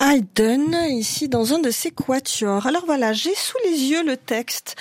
Haydn, ici dans un de ses quatuors. Alors voilà, j'ai sous les yeux le texte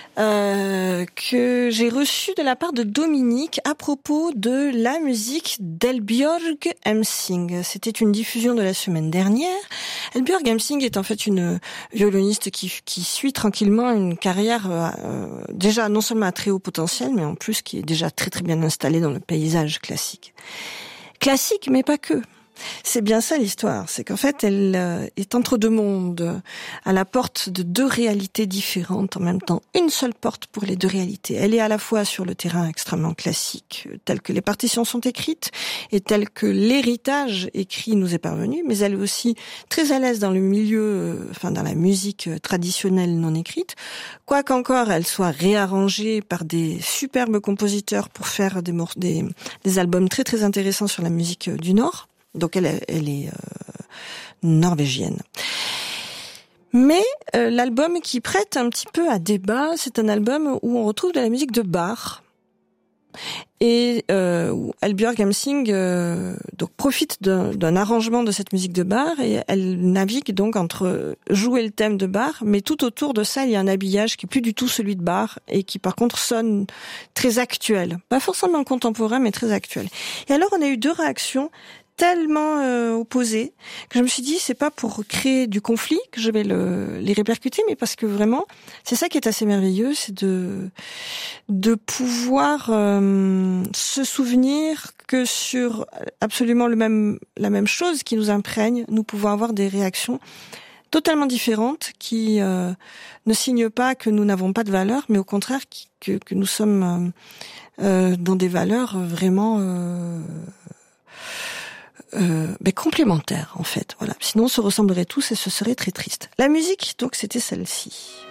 que j'ai reçu de la part de Dominique à propos de la musique d'Elbjörg Emsing. C'était une diffusion de la semaine dernière. Elbjörg Emsing est en fait une violoniste qui suit tranquillement une carrière déjà non seulement à très haut potentiel, mais en plus qui est déjà très très bien installée dans le paysage classique. Classique, mais pas que. C'est bien ça l'histoire, c'est qu'en fait elle est entre deux mondes, à la porte de deux réalités différentes en même temps, une seule porte pour les deux réalités. Elle est à la fois sur le terrain extrêmement classique, tel que les partitions sont écrites et tel que l'héritage écrit nous est parvenu, mais elle est aussi très à l'aise dans le milieu, dans la musique traditionnelle non écrite, quoiqu'encore elle soit réarrangée par des superbes compositeurs pour faire des albums très très intéressants sur la musique du Nord. Donc elle est norvégienne. Mais l'album qui prête un petit peu à débat, c'est un album où on retrouve de la musique de Bach. Et Elbjörg Emsing donc profite d'un arrangement de cette musique de Bach et elle navigue donc entre jouer le thème de Bach, mais tout autour de ça il y a un habillage qui est plus du tout celui de Bach et qui par contre sonne très actuel, pas forcément contemporain mais très actuel. Et alors on a eu deux réactions tellement opposées que je me suis dit c'est pas pour créer du conflit que je vais les répercuter, mais parce que vraiment c'est ça qui est assez merveilleux, c'est de pouvoir se souvenir que sur absolument la même chose qui nous imprègne, nous pouvons avoir des réactions totalement différentes qui ne signent pas que nous n'avons pas de valeur, mais au contraire que nous sommes dans des valeurs vraiment complémentaires en fait. Voilà. Sinon on se ressemblerait tous et ce serait très triste. La musique, donc c'était celle-ci.